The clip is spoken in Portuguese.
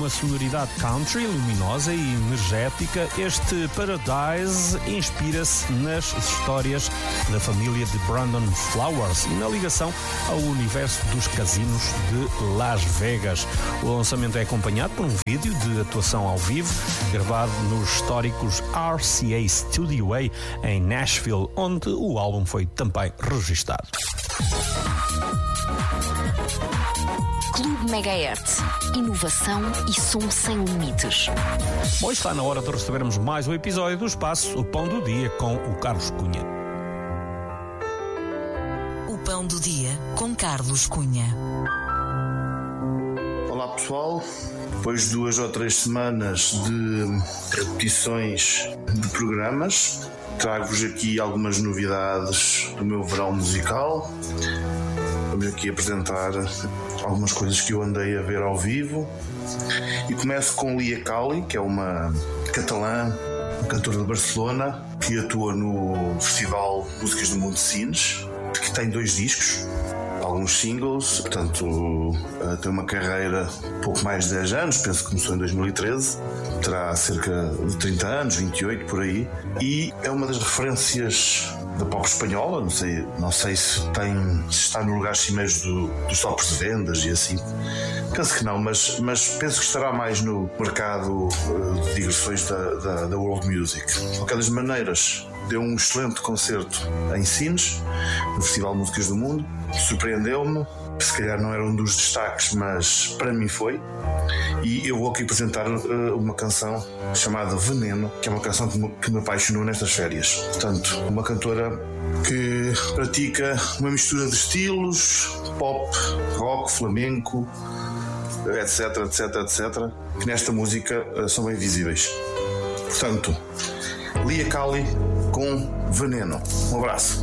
uma sonoridade country luminosa e energética, este Paradise inspira-se nas histórias da família de Brandon Flowers e na ligação ao universo dos casinos de Las Vegas. O lançamento é acompanhado por um vídeo de atuação ao vivo gravado nos históricos RCA Studio A em Nashville, onde o álbum foi também registado. Clube Megahertz. Inovação e som sem limites. Bom, está na hora de recebermos mais um episódio do Espaço, o Pão do Dia, com o Carlos Cunha. O Pão do Dia, com Carlos Cunha. Olá pessoal, depois de 2 ou 3 semanas de repetições de programas, trago-vos aqui algumas novidades do meu verão musical. Vamos aqui apresentar algumas coisas que eu andei a ver ao vivo. E começo com Lia Cali, que é uma catalã, uma cantora de Barcelona, que atua no Festival Músicas do Mundo Cines, que tem 2 discos, alguns singles, portanto tem uma carreira pouco mais de 10 anos, penso que começou em 2013, terá cerca de 30 anos, 28 por aí, e é uma das referências da pop espanhola. Não sei se está no lugar cimeiros dos tops de vendas e assim, penso que não, mas penso que estará mais no mercado de digressões da world music. De qualquer das maneiras, deu um excelente concerto em Sines, no Festival Músicas do Mundo, surpreendeu-me, se calhar não era um dos destaques, mas para mim foi. E eu vou aqui apresentar uma canção chamada Veneno, que é uma canção que me apaixonou nestas férias. Portanto, uma cantora que pratica uma mistura de estilos, pop, rock, flamenco, etc, que nesta música são bem visíveis. Portanto, Lia Cali com Veneno. Um abraço.